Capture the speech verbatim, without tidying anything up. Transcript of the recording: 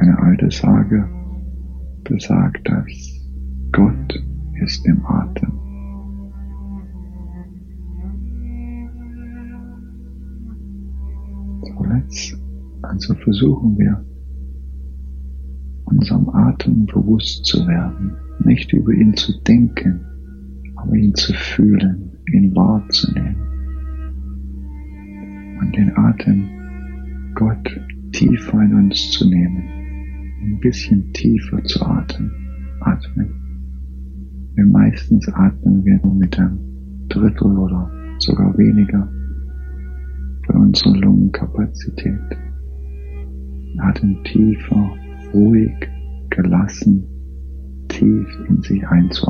Eine alte Sage besagt, dass Gott ist im Atem. Zuletzt, also versuchen wir, unserem Atem bewusst zu werden, nicht über ihn zu denken, aber ihn zu fühlen, ihn wahrzunehmen und den Atem Gott tiefer in uns zu nehmen, ein bisschen tiefer zu atmen. atmen. Denn meistens atmen wir nur mit einem Drittel oder sogar weniger von unserer Lungenkapazität. Atmen tiefer, ruhig, gelassen, tief in sich einzuatmen.